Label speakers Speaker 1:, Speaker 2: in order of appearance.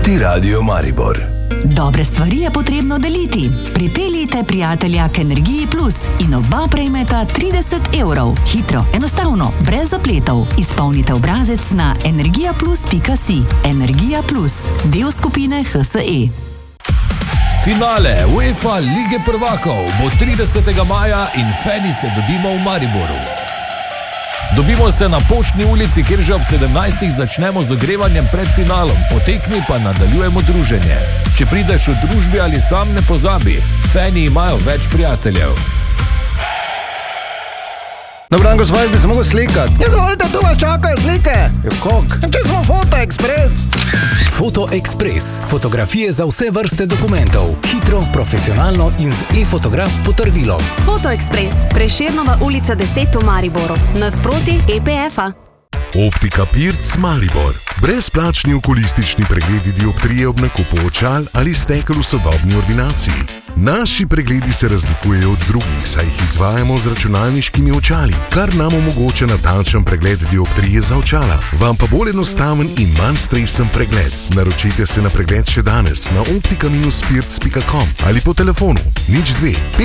Speaker 1: Proti Radio Maribor.
Speaker 2: Dobre stvari je potrebno deliti. Pripeljite prijatelja k Energiji Plus in oba prejmeta 30 €. Hitro, enostavno, brez zapletov. Izpolnite obrazec na energijaplus.si. Energija Plus, del skupine HSE.
Speaker 3: Finale UEFA Lige prvakov bo 30. maja in fani se dobimo v Mariboru. Dobimo se na Poštni ulici, kjer že ob 17. začnemo z ogrevanjem pred finalom, po tekmi pa nadaljujemo druženje. Če prideš v družbi ali sam, ne pozabi, fani imajo več prijateljev.
Speaker 4: Dobro dan, gospod, bi se mogel slikati. Izvolite, tu vas čakajo slike. Če smo Foto Express.
Speaker 5: Foto Express. Fotografije za vse vrste dokumentov. Hitro, profesionalno in z e-fotograf potrdilom.
Speaker 6: Foto Express. Prešernova ulica 10 v Mariboru. Nasproti EPF-a.
Speaker 7: Optika Pirc Maribor. Brezplačni okulistični pregledi dioptrije ob nakupu očal ali stekel v sodobni ordinaciji. Naši pregledi se razlikujejo od drugih, saj jih izvajamo z računalniškimi očali, kar nam omogoča natančen pregled dioptrije za očala. Vam pa bolj enostaven in manj stresen pregled. Naročite se na pregled še danes na optika-pirc.com ali po telefonu 02